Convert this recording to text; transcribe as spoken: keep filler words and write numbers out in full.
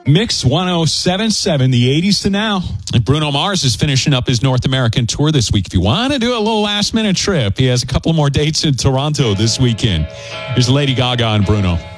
Mix one oh seven point seven, the eighties to now. Bruno Mars is finishing up his North American tour this week. If you want to do a little last minute trip, he has a couple more dates in Toronto this weekend. Here's Lady Gaga and Bruno.